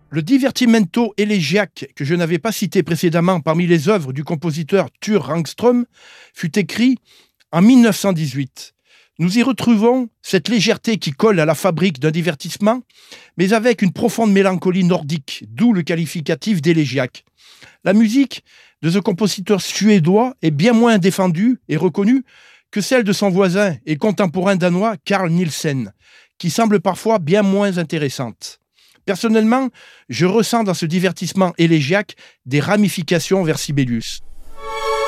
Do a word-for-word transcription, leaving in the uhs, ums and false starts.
Le divertimento élégiaque, que je n'avais pas cité précédemment parmi les œuvres du compositeur Ture Rangström, fut écrit en mille neuf cent dix-huit. Nous y retrouvons cette légèreté qui colle à la fabrique d'un divertissement, mais avec une profonde mélancolie nordique, d'où le qualificatif d'élégiaque. La musique de ce compositeur suédois est bien moins défendue et reconnue que celle de son voisin et contemporain danois Carl Nielsen, qui semble parfois bien moins intéressante. Personnellement, je ressens dans ce divertissement élégiaque des ramifications vers Sibelius.